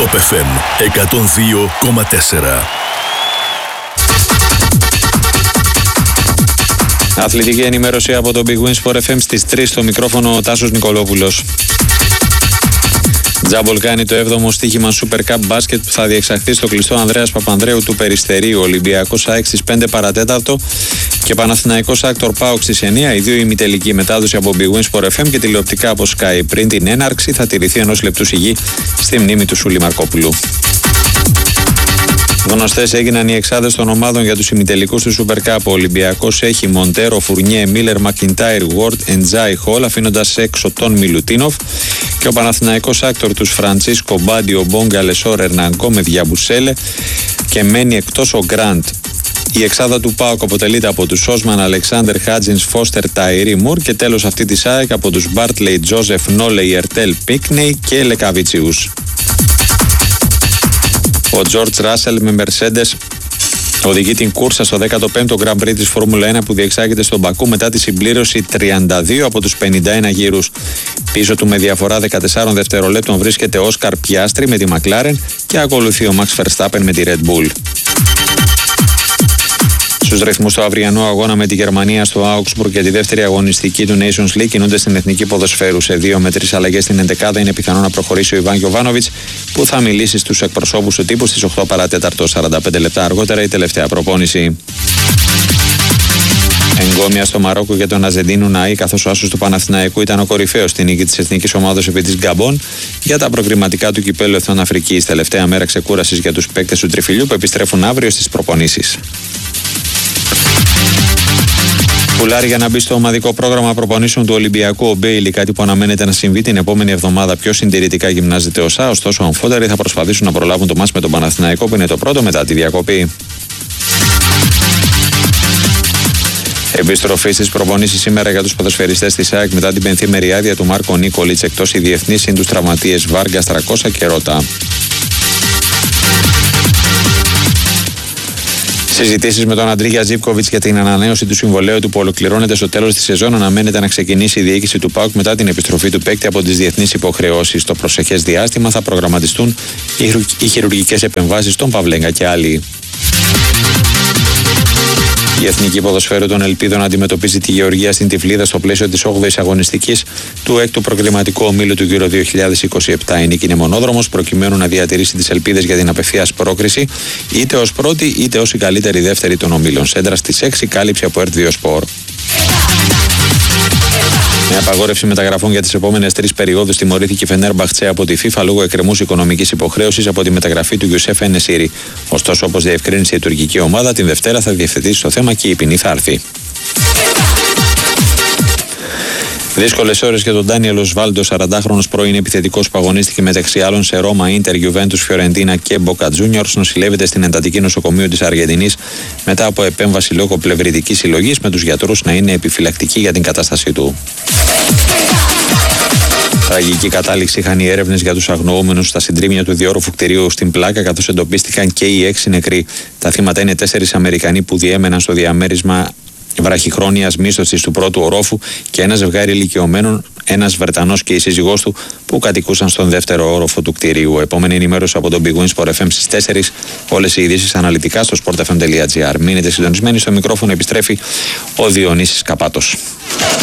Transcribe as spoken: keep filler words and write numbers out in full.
Top εφ εμ εκατόν δύο κόμμα τέσσερα. Αθλητική ενημέρωση από το Big Win Sport εφ εμ στις τρεις, στο μικρόφωνο ο Τάσος Νικολόπουλος. Τζάμπολ κάνει το έβδομο στοίχημα Super Cup μπάσκετ που θα διεξαχθεί στο κλειστό Ανδρέας Παπανδρέου του Περιστερίου. Ολυμπιακός ΑΕΚ στις πέντε παρατέταρτο και Παναθηναϊκός Άκτορ ΠΑΟΚ στις εννιά. Οι δύο ημιτελική μετάδοση από Big Win Sport εφ εμ και τηλεοπτικά από Sky. Πριν την έναρξη θα τηρηθεί ενός λεπτού σιγή στη μνήμη του Σούλη Μαρκόπουλου. Γνωστές έγιναν οι εξάδες των ομάδων για τους ημιτελικούς του Super Cup. Ο Ολυμπιακός έχει Μοντέρο, Φουρνιέ, Μίλερ, Μακιντάιρ, Γουόρντ, Εντζάι, Χολ, αφήνοντας έξω τον Μιλουτίνοφ. Και ο Παναθηναϊκός Άκτορ τους Φραντσίσκο, Μπάντιο, Μπόγκα, Λεσόρ, Ερνανκό με Διαμπουσέλε και μένει εκτός ο Γκραντ. Η εξάδα του ΠΑΟΚ αποτελείται από τους Σόσμαν, Αλεξάνδερ, Χάτζινς, Φώστερ, Ταϊρή, Μουρ και τέλος αυτή της ΑΕΚ από τους Μπάρτλεϊ, Τζόζεφ, Νόλε, Ιερτέλ, Πίκνεϊ και Λεκαβιτσιούς. Ο Τζορτζ Ράσελ με Mercedes οδηγεί την κούρσα στο δέκατο πέμπτο Grand Prix της Φόρμουλα ένα που διεξάγεται στον Μπακού μετά τη συμπλήρωση τριάντα δύο από τους πενήντα ένα γύρους. Πίσω του με διαφορά δεκατεσσάρων δευτερολέπτων βρίσκεται ο Όσκαρ Πιάστρι με τη McLaren και ακολουθεί ο Max Verstappen με τη Red Bull. Στους ρυθμούς του αυριανού αγώνα με τη Γερμανία στο Augsburg και τη δεύτερη αγωνιστική του Nations League κινούνται στην εθνική ποδοσφαίρου. Σε δύο με τρεις αλλαγές στην ενδεκάδα είναι πιθανό να προχωρήσει ο Ιβάν Γιοβάνοβιτς που θα μιλήσει στους εκπροσώπους του τύπου στις οκτώ παρατέταρτο. σαράντα πέντε λεπτά αργότερα η τελευταία προπόνηση. Εγκόμια στο Μαρόκο για τον Αζεντίνου Ναΐ, καθώς ο άσος του Παναθηναϊκού ήταν ο κορυφαίος στην νίκη της εθνικής ομάδας επί της Γκαμπών για τα προκριματικά του κυπέλλου Εθνών Αφρικής. Τελευταία μέρα ξεκούρασης για τους παίκτες του Τριφυλιού που επιστρέφουν αύριο στις προπονήσεις. Πουλάρει για να μπει στο ομαδικό πρόγραμμα προπονήσεων του Ολυμπιακού ο Μπέιλι, κάτι που αναμένεται να συμβεί την επόμενη εβδομάδα. Πιο συντηρητικά γυμνάζεται ο ΣΑ, ωστόσο οι αμφότεροι θα προσπαθήσουν να προλάβουν το μάτς με τον Παναθηναϊκό που είναι το πρώτο μετά τη διακοπή. Επιστροφή στις προπονήσεις σήμερα για τους ποδοσφαιριστές της ΑΕΚ μετά την πενθήμερη άδεια του Μάρκο Νίκολιτς, εκτός οι διεθνείς συν τους τραυματίες Βάργκας, Τρακόσα και Ρώτα. Συζητήσεις με τον Αντρίγια Ζίβκοβιτς για την ανανέωση του συμβολαίου του που ολοκληρώνεται στο τέλος της σεζόν αναμένεται να ξεκινήσει η διοίκηση του ΠΑΟΚ μετά την επιστροφή του παίκτη από τις διεθνείς υποχρεώσεις. Στο προσεχές διάστημα θα προγραμματιστούν οι χειρουργικές επεμβάσεις των Παυλέγκα και άλλοι. Η Εθνική Ποδοσφαίρου των Ελπίδων αντιμετωπίζει τη Γεωργία στην Τυφλίδα στο πλαίσιο της όγδοης αγωνιστικής του έκτου προκριματικού ομίλου του Euro δύο χιλιάδες είκοσι επτά. Η νίκη είναι μονόδρομος προκειμένου να διατηρήσει τις ελπίδες για την απευθείας πρόκριση είτε ως πρώτη είτε ως η καλύτερη δεύτερη των ομίλων. Σέντρα στις έξι, κάλυψη από Ερτ δύο Sport. Με απαγόρευση μεταγραφών για τις επόμενες τρεις περιόδους τιμωρήθηκε η Φενέρμπαχτσε από τη FIFA λόγω εκκρεμούς οικονομικής υποχρέωσης από τη μεταγραφή του Γιουσέφ Ενεσίρι. Ωστόσο, όπως διευκρίνησε η τουρκική ομάδα, την Δευτέρα θα διευθετήσει το θέμα και η ποινή θα έρθει. Δύσκολες ώρες για τον Ντάνιελ Οσβάλντο, σαραντάχρονος πρώην επιθετικός που αγωνίστηκε μεταξύ άλλων σε Ρώμα, Ίντερ, Γιουβέντους, Φιωρεντίνα και Μπόκα Τζούνιορς, νοσηλεύεται στην εντατική νοσοκομείο της Αργεντινής μετά από επέμβαση λόγω πλευρητικής συλλογής, με τους γιατρούς να είναι επιφυλακτικοί για την κατάστασή του. Τραγική κατάληξη είχαν οι έρευνες για τους αγνοούμενους στα συντρίμμια του διόρροφου κτηρίου στην Πλάκα, καθώς εντοπίστηκαν και οι έξι νεκροί. Τα θύματα είναι τέσσερις Αμερικανοί που διέμεναν στο διαμέρισμα βραχυχρόνιας μίσθωσης του πρώτου ορόφου και ένα ζευγάρι ηλικιωμένων, ένας Βρετανός και η σύζυγός του, που κατοικούσαν στον δεύτερο όροφο του κτηρίου. Επόμενη ενημέρωση από τον Big Win Sport εφ εμ στις τέσσερις. Όλες οι ειδήσεις αναλυτικά στο sport f m τελεία g r. Μείνετε συντονισμένοι, στο μικρόφωνο επιστρέφει ο Διονύσης Καπάτος.